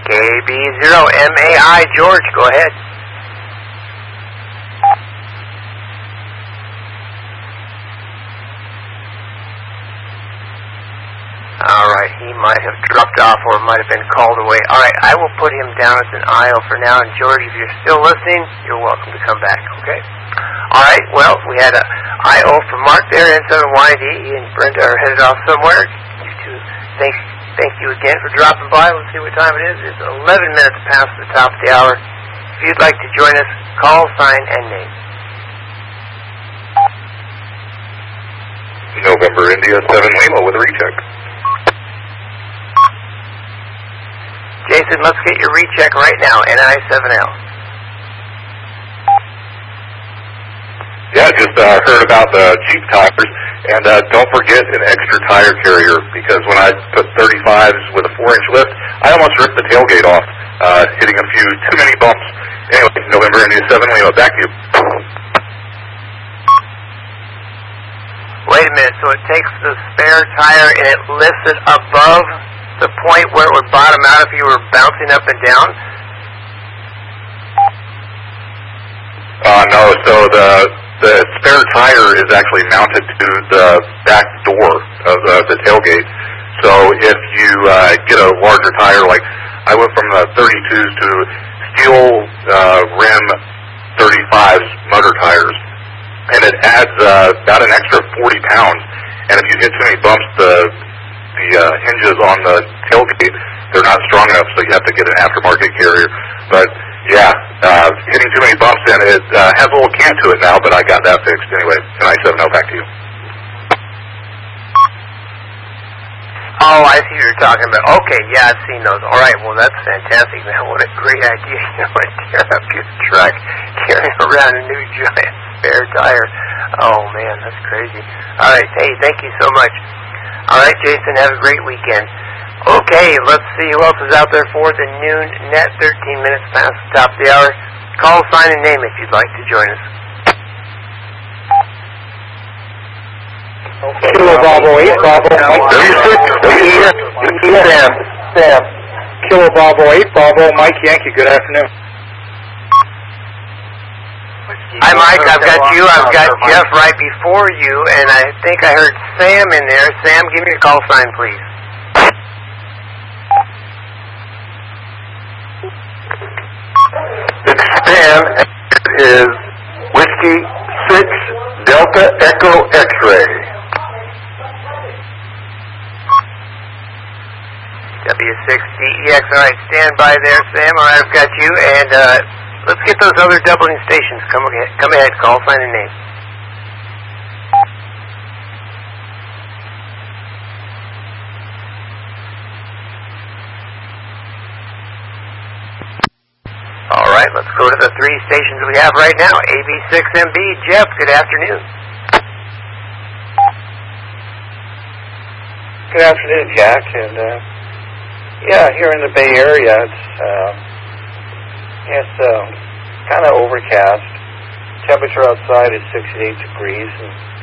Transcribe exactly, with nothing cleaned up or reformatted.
K B zero M A I, George, go ahead. Alright, he might have dropped off or might have been called away. Alright, I will put him down as an I O for now. And George, if you're still listening, you're welcome to come back, okay? Alright, well, we had a I O for Mark there, N seven Y D. He and Brenda are headed off somewhere. You two, thanks, thank you again for dropping by. Let's see what time it is. It's eleven minutes past the top of the hour. If you'd like to join us, call, sign, and name. November India seven Lima with a recheck. Jason, let's get your recheck right now, N I seven L. Yeah, just uh, heard about the cheap tires, and uh, don't forget an extra tire carrier, because when I put thirty-fives with a four inch lift, I almost ripped the tailgate off, uh, hitting a few too many bumps. Anyway, November India seven Lima, back to you. Wait a minute, so it takes the spare tire and it lifts it above the point where it would bottom out if you were bouncing up and down? Uh, no, so the the spare tire is actually mounted to the back door of the, the tailgate. So if you uh, get a larger tire, like I went from the thirty-twos to steel uh, rim thirty-fives motor tires, and it adds uh, about an extra forty pounds. And if you hit too many bumps, the the uh, hinges on the tailgate, they're not strong enough, so you have to get an aftermarket carrier. But yeah, uh, hitting too many bumps, and it uh, has a little cant to it now, but I got that fixed anyway. N I seven L, back to you. Oh, I see what you're talking about. Okay, yeah, I've seen those. All right, well, that's fantastic, man. What a great idea. You know, to tear up your truck, carrying around a new giant spare tire. Oh, man, that's crazy. All right, hey, thank you so much. All right, Jason, have a great weekend. Okay, let's see who else is out there for the noon net, thirteen minutes past the top of the hour. Call, sign, and name if you'd like to join us. Okay. Kilo Bravo eight, Bravo Mike. Sam, Sam. Kilo Bravo eight, Bravo Mike Yankee, good afternoon. Hi, Mike, I've got you, I've got Jeff right before you, and I think I heard Sam in there. Sam, give me a call sign, please. It's Stan. It is Whiskey six Delta Echo X-Ray. W six D E X, all right, stand by there, Sam. All right, I've got you, and uh, let's get those other doubling stations. Come ahead, come ahead, call, sign, and name. All right, let's go to the three stations we have right now. A B six M B, Jeff, good afternoon. Good afternoon, Jack, and uh, yeah, here in the Bay Area, it's uh, it's uh, kind of overcast. Temperature outside is sixty-eight degrees, and